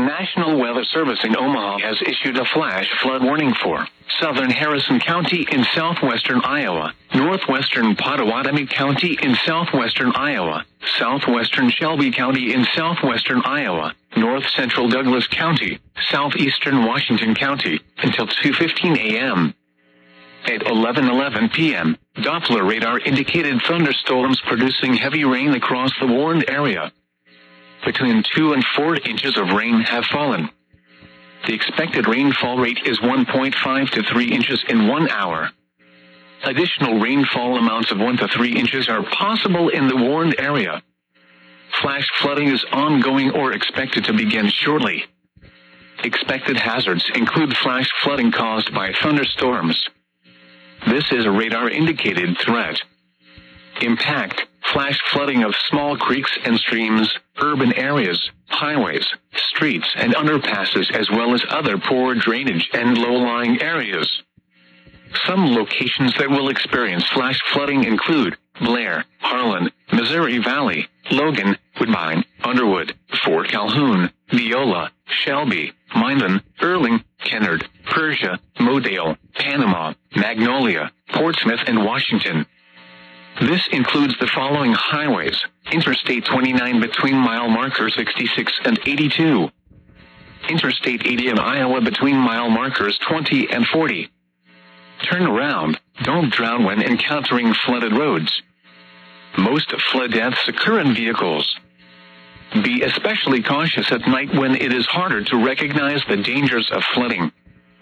National Weather Service in Omaha has issued a flash flood warning for southern Harrison County in southwestern Iowa, northwestern Pottawatomie County in southwestern Iowa, southwestern Shelby County in southwestern Iowa, north central Douglas County, southeastern Washington County, until 2:15 a.m. At 11:11 p.m., Doppler radar indicated thunderstorms producing heavy rain across the warned area. Between 2 and 4 inches of rain have fallen. The expected rainfall rate is 1.5 to 3 inches in 1 hour. Additional rainfall amounts of 1 to 3 inches are possible in the warned area. Flash flooding is ongoing or expected to begin shortly. Expected hazards include flash flooding caused by thunderstorms. This is a radar-indicated threat. Impact: flash flooding of small creeks and streams, urban areas, highways, streets and underpasses, as well as other poor drainage and low-lying areas. Some locations that will experience flash flooding include Blair, Harlan, Missouri Valley, Logan, Woodbine, Underwood, Fort Calhoun, Viola, Shelby, Minden, Erling, Kennard, Persia, Modale, Panama, Magnolia, Portsmouth and Washington. This includes the following highways: Interstate 29 between mile marker 66 and 82. Interstate 80 in Iowa between mile markers 20 and 40. Turn around, don't drown when encountering flooded roads. Most flood deaths occur in vehicles. Be especially cautious at night when it is harder to recognize the dangers of flooding.